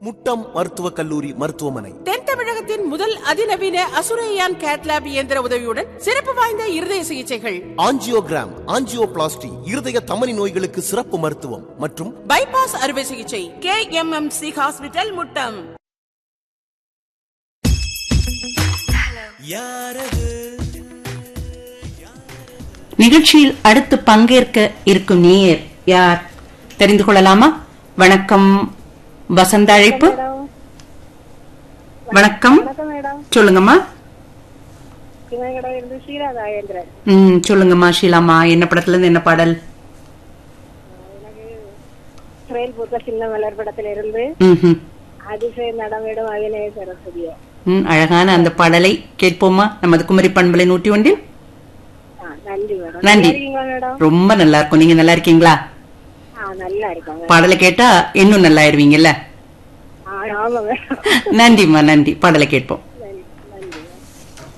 முட்டம் மருத்துவக் கல்லூரி மருத்துவமனை தென் தமிழகத்தின் முதல் அதிநவீன அசுரையான் கேட்லாப் இயந்திர உதவியுடன் சிறப்பு வாய்ந்த இருதய சிகிச்சைகள், ஆஞ்சியோகிராம், ஆஞ்சியோபிளாஸ்டி, இருதய தமனி நோய்களுக்கு சிறப்பு மருத்துவம் மற்றும் பைபாஸ் அறுவை சிகிச்சை. KMMC hospital, Muttam. நிகழ்ச்சியில் அடுத்து பங்கேற்க இருக்கும் நேயர் யார் தெரிந்து கொள்ளலாமா? வணக்கம், வசந்த அழைப்பு. வணக்கம், சொல்லுங்கம்மா. சொல்லுங்கம்மா ஷீலாமா, என்ன படத்துல இருந்து என்ன பாடல்? சின்ன மலர் படத்துல இருந்து அதிசய நடமிடும் அபிநய சரஸ்வதியோ. அழகான அந்த பாடலை கேட்போமா நமது குமரி பண்பலை 101. நன்றி, ரொம்ப நல்லா இருக்கும். நீங்க நல்லா இருக்கீங்களா? பாடலை கேட்டா இன்னும் நல்லா ஆயிருவீங்கல்ல. நன்றிம்மா, நன்றி. பாடலை கேட்போம்.